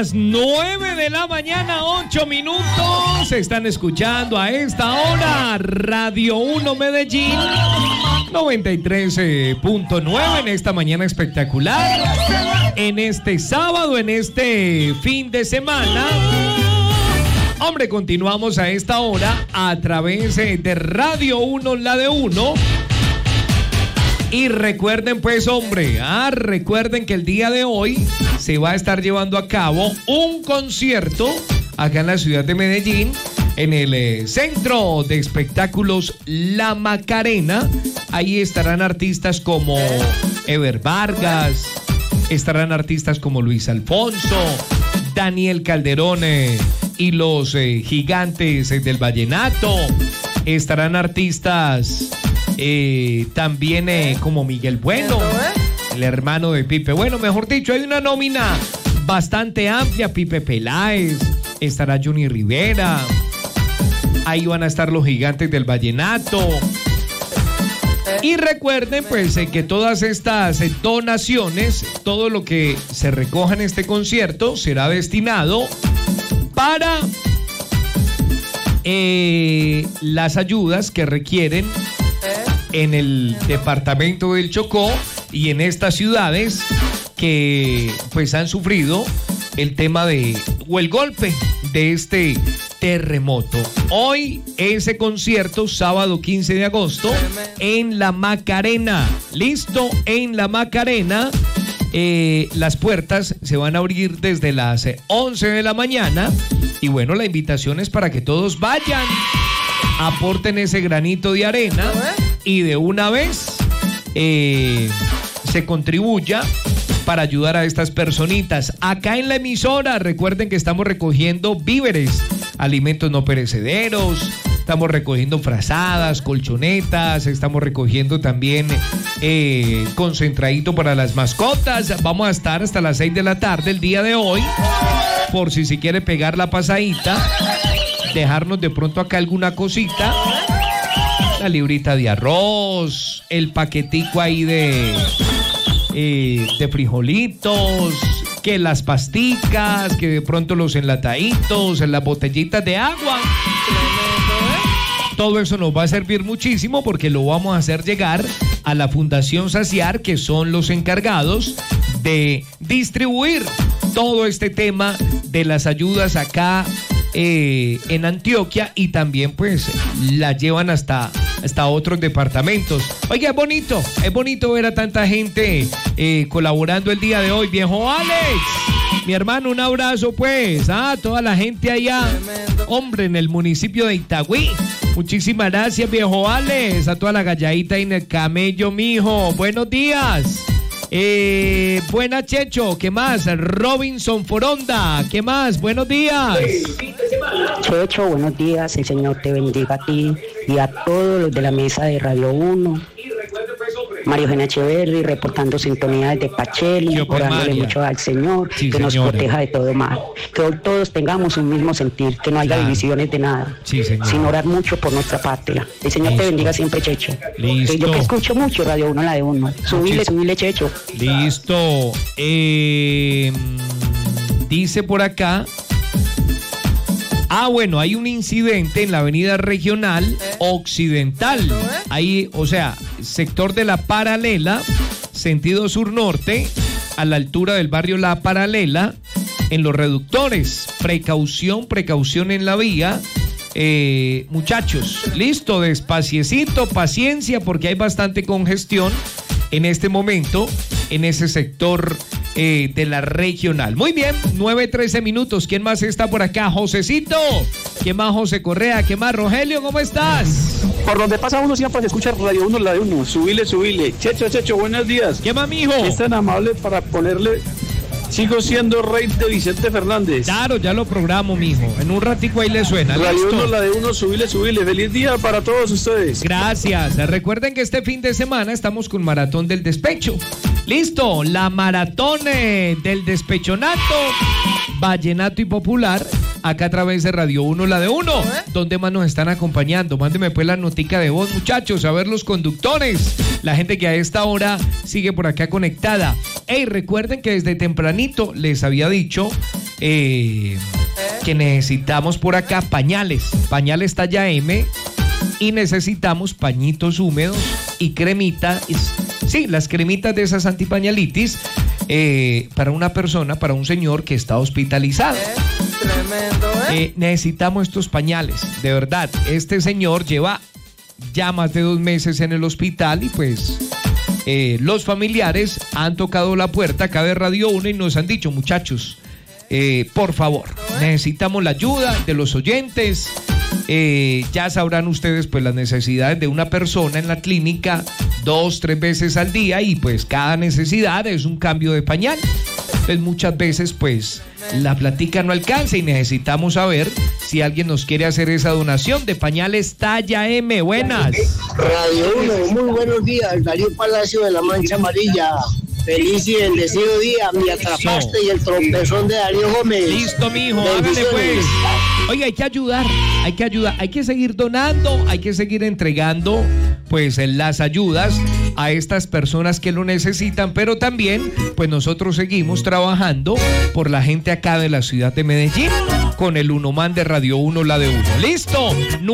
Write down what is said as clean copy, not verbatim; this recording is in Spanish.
las 9 de la mañana, 8 minutos. Se están escuchando a esta hora Radio 1 Medellín 93.9 en esta mañana espectacular. En este sábado, en este fin de semana. Hombre, continuamos a esta hora a través de Radio 1, la de 1. Y recuerden pues, hombre, recuerden que el día de hoy se va a estar llevando a cabo un concierto acá en la ciudad de Medellín, en el Centro de Espectáculos La Macarena. Ahí estarán artistas como Ever Vargas, estarán artistas como Luis Alfonso, Daniel Calderón y los gigantes del vallenato. Estarán artistas también como Miguel Bueno, el hermano de Pipe. Bueno, mejor dicho, hay una nómina bastante amplia. Pipe Peláez, estará Johnny Rivera, ahí van a estar los gigantes del vallenato. Y recuerden pues que todas estas donaciones, todo lo que se recoja en este concierto será destinado para las ayudas que requieren en el departamento del Chocó y en estas ciudades que pues han sufrido el tema o el golpe de este terremoto. Hoy ese concierto, sábado 15 de agosto, en La Macarena. Listo, en La Macarena. Las puertas se van a abrir desde las 11 de la mañana. Y bueno, la invitación es para que todos vayan, aporten ese granito de arena y de una vez se contribuya para ayudar a estas personitas. Acá en la emisora, recuerden que estamos recogiendo víveres, alimentos no perecederos, estamos recogiendo frazadas, colchonetas, estamos recogiendo también concentradito para las mascotas. Vamos a estar hasta las 6 de la tarde el día de hoy, por si se quiere pegar la pasadita, dejarnos de pronto acá alguna cosita, la librita de arroz, el paquetico ahí de frijolitos, que las pasticas, que de pronto los enlataditos, las botellitas de agua. Todo eso nos va a servir muchísimo porque lo vamos a hacer llegar a la Fundación Saciar, que son los encargados de distribuir todo este tema de las ayudas acá en Antioquia, y también pues la llevan hasta otros departamentos. Oiga, es bonito ver a tanta gente colaborando el día de hoy. Viejo Alex, mi hermano, un abrazo pues a toda la gente allá, hombre, en el municipio de Itagüí. Muchísimas gracias, viejo Alex, a toda la galladita y en el camello, mijo. Buenos días. Buena, Checho, ¿qué más? Robinson Foronda, ¿qué más? Buenos días. Checho, buenos días, el Señor te bendiga a ti y a todos los de la mesa de Radio 1. María Eugenia Echeverri reportando sintonía desde Pacheli, orándole mucho al Señor, sí, que nos proteja de todo mal, que hoy todos tengamos un mismo sentir, que no haya divisiones de nada, sino orar mucho por nuestra patria. El Señor te bendiga siempre, Checho. Listo. Yo que escucho mucho Radio 1, la de 1. Subile, Checho. Listo. Dice por acá. Bueno, hay un incidente en la avenida regional occidental. Ahí, o sea, sector de La Paralela, sentido sur-norte, a la altura del barrio La Paralela, en los reductores. Precaución en la vía. Muchachos, listo, despaciecito, paciencia, porque hay bastante congestión en este momento en ese sector de la regional. Muy bien, 9:13 minutos. ¿Quién más está por acá? Josecito. ¿Quién más? José Correa. ¿Quién más? Rogelio, ¿cómo estás? Por donde pasa uno siempre se escucha Radio 1, la de 1. Subile. Checho, buenos días. ¿Qué más, mijo? Es tan amable para ponerle... Sigo siendo rey de Vicente Fernández. Claro, ya lo programo, mijo. En un ratico ahí le suena. Radio 1, la de 1, subile. Feliz día para todos ustedes. Gracias. Recuerden que este fin de semana estamos con Maratón del Despecho. Listo, la maratón del despechonato, vallenato y popular, acá a través de Radio 1, la de 1. ¿Dónde más nos están acompañando? Mándeme pues la notica de voz, muchachos, a ver los conductores, la gente que a esta hora sigue por acá conectada. Recuerden que desde tempranito les había dicho que necesitamos por acá pañales talla M, y necesitamos pañitos húmedos y cremitas, sí, las cremitas de esas antipañalitis para una persona, para un señor que está hospitalizado. Necesitamos estos pañales, de verdad. Este señor lleva ya más de 2 meses en el hospital y pues los familiares han tocado la puerta acá de Radio 1 y nos han dicho, muchachos, por favor, necesitamos la ayuda de los oyentes. Ya sabrán ustedes pues las necesidades de una persona en la clínica 2-3 veces al día, y pues cada necesidad es un cambio de pañal. Entonces muchas veces pues la platica no alcanza y necesitamos saber si alguien nos quiere hacer esa donación de pañales talla M. Buenas. Radio 1, muy buenos días. Darío Palacio de la Mancha Amarilla. Feliz y bendecido día. Me atrapaste y el tropezón de Darío Gómez. Listo, mijo, hágale pues. Oiga, hay que ayudar, hay que seguir donando, hay que seguir entregando pues las ayudas a estas personas que lo necesitan, pero también pues nosotros seguimos trabajando por la gente acá de la ciudad de Medellín con el Unoman de Radio 1, la de 1. ¡Listo!